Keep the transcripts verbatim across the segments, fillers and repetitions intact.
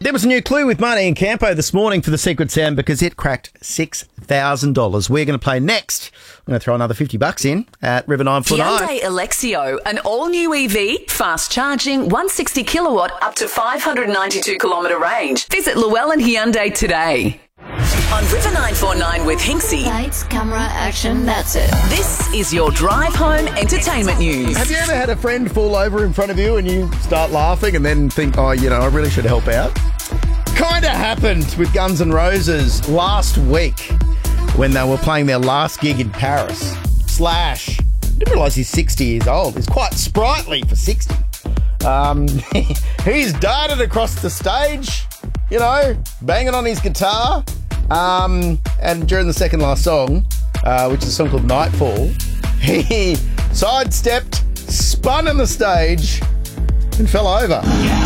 There was a new clue with Marnie and Campo this morning for the secret sound because it cracked six thousand dollars. We're going to play next. I'm going to throw another fifty bucks in at River nine four nine. Hyundai Alexio, an all-new E V, fast charging, one hundred sixty kilowatt, up to five hundred ninety-two kilometre range. Visit Llewellyn Hyundai today. On River nine four nine with Hinksy. Lights, camera, action, that's it. This is your drive home entertainment news. Have you ever had a friend fall over in front of you and you start laughing and then think, oh, you know, I really should help out? Kind of happened with Guns N' Roses last week when they were playing their last gig in Paris. Slash, didn't realise he's sixty years old. He's quite sprightly for sixty. Um, he's darted across the stage, you know, banging on his guitar. Um, and during the second last song, uh, which is a song called Nightfall, he sidestepped, spun on the stage, and fell over.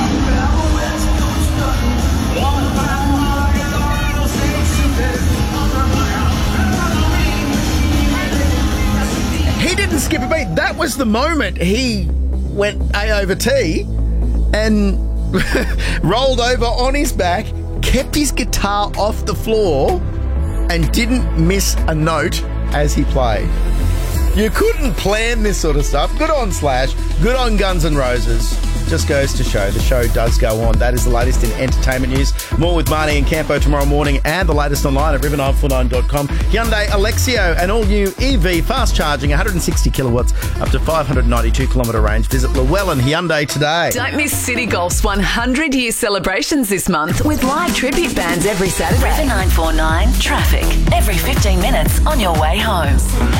He didn't skip a beat. That was the moment he went A over T and rolled over on his back, kept his guitar off the floor and didn't miss a note as he played. You couldn't plan this sort of stuff. Good on Slash. Good on Guns N' Roses. Just goes to show the show does go on. That is the latest in entertainment news. More with Marnie and Campo tomorrow morning and the latest online at river nine four nine dot com. Hyundai Alexio, an all-new E V, fast charging, one hundred sixty kilowatts, up to five hundred ninety-two kilometre range. Visit Llewellyn Hyundai today. Don't miss City Golf's one hundred year celebrations this month with live tribute bands every Saturday. River nine four nine traffic every fifteen minutes on your way home.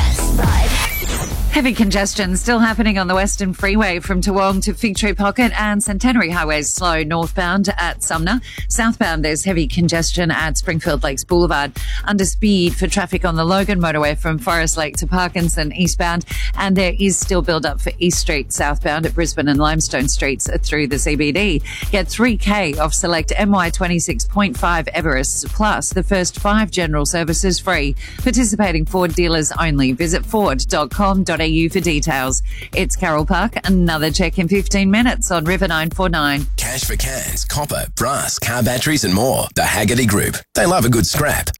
Heavy congestion still happening on the Western Freeway from Toowong to Fig Tree Pocket, and Centenary Highway's slow northbound at Sumner. Southbound, there's heavy congestion at Springfield Lakes Boulevard. Under speed for traffic on the Logan motorway from Forest Lake to Parkinson eastbound, and there is still build up for East Street southbound at Brisbane and Limestone Streets through the C B D. Get three K off select M Y twenty-six point five Everest, plus the first five general services free. Participating Ford dealers only. Visit ford dot com dot a u for details. It's Carol Park. Another check in fifteen minutes on River nine four nine. Cash for cans, copper, brass, car batteries and more. The Haggerty Group. They love a good scrap.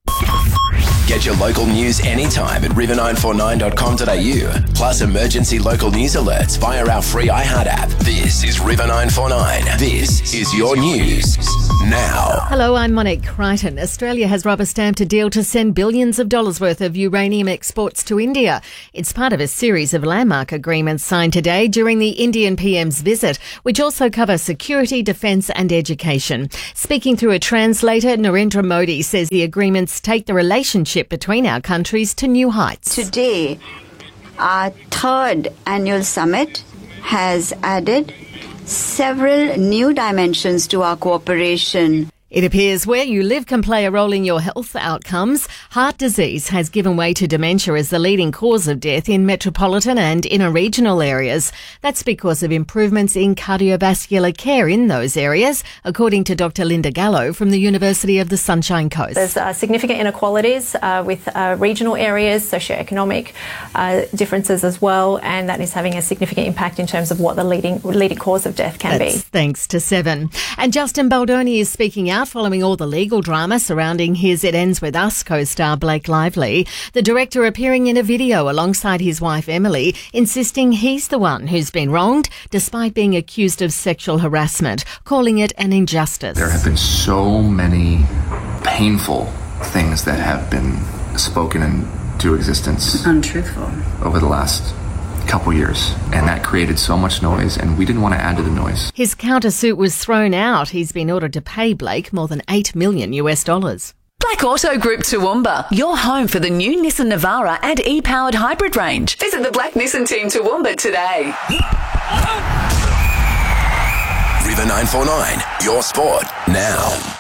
Get your local news anytime at river nine four nine dot com dot a u. Plus emergency local news alerts via our free iHeart app. This is River nine four nine. This is your news now. Hello, I'm Monique Crichton. Australia has rubber-stamped a deal to send billions of dollars worth of uranium exports to India. It's part of a series of landmark agreements signed today during the Indian P M's visit, which also cover security, defence and education. Speaking through a translator, Narendra Modi says the agreements take the relationship between our countries to new heights. Today, our third annual summit has added several new dimensions to our cooperation. It appears where you live can play a role in your health outcomes. Heart disease has given way to dementia as the leading cause of death in metropolitan and inner regional areas. That's because of improvements in cardiovascular care in those areas, according to Doctor Linda Gallo from the University of the Sunshine Coast. There's uh, significant inequalities uh, with uh, regional areas, socioeconomic uh, differences as well, and that is having a significant impact in terms of what the leading leading cause of death can That's be. Thanks to Seven. And Justin Baldoni is speaking out following all the legal drama surrounding his It Ends With Us co-star Blake Lively. The director appearing in a video alongside his wife Emily, insisting he's the one who's been wronged despite being accused of sexual harassment, calling it an injustice. There have been so many painful things that have been spoken into existence. Untruthful. Over the last couple years, and that created so much noise, and we didn't want to add to the noise. His countersuit was thrown out. He's been ordered to pay Blake more than eight million US dollars. Black Auto Group Toowoomba, your home for the new Nissan Navara and e-powered hybrid range. Visit the Black Nissan team Toowoomba today. River nine four nine, your sport now.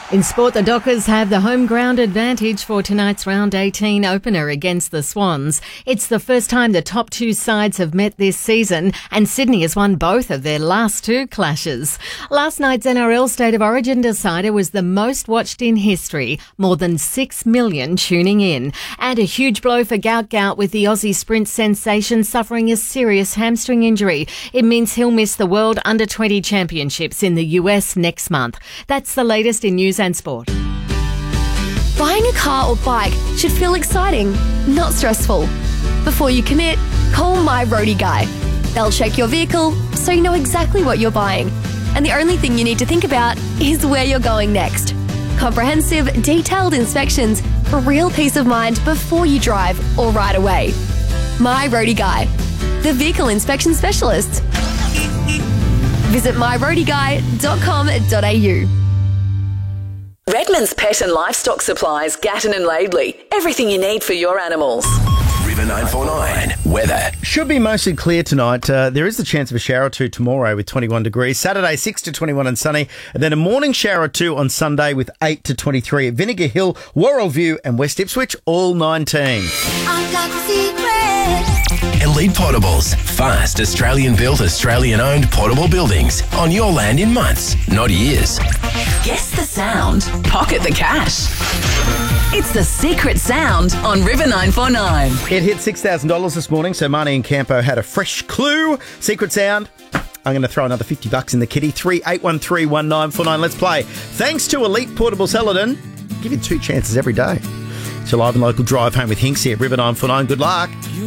In sport, the Dockers have the home ground advantage for tonight's round eighteen opener against the Swans. It's the first time the top two sides have met this season, and Sydney has won both of their last two clashes. Last night's N R L State of Origin decider was the most watched in history, more than six million tuning in. And a huge blow for Gout Gout, with the Aussie sprint sensation suffering a serious hamstring injury. It means he'll miss the World Under twenty Championships in the U S next month. That's the latest in news and sport. Buying a car or bike should feel exciting, not stressful. Before you commit, call My Roadie Guy. They'll check your vehicle so you know exactly what you're buying. And the only thing you need to think about is where you're going next. Comprehensive, detailed inspections for real peace of mind before you drive or ride away. My Roadie Guy, the vehicle inspection specialist. Visit my roadie guy dot com dot a u. Redmond's Pet and Livestock Supplies, Gatton and Laidley. Everything you need for your animals. River nine four nine weather. Should be mostly clear tonight. Uh, there is the chance of a shower or two tomorrow with twenty-one degrees. Saturday, six to twenty-one and sunny. And then a morning shower or two on Sunday with eight to twenty-three at Vinegar Hill, Worrell View and West Ipswich, all nineteen. I've got the secret. Elite Portables. Fast, Australian-built, Australian-owned portable buildings on your land in months, not years. Guess the sound. Pocket the cash. It's the secret sound on River nine four nine. It hit six thousand dollars this morning, so Marnie and Campo had a fresh clue. Secret sound. I'm going to throw another fifty bucks in the kitty. three eight one three one nine four nine. Let's play. Thanks to Elite Portable Celadon. Give you two chances every day. It's your live and local drive home with Hinksy at River nine four nine. Good luck.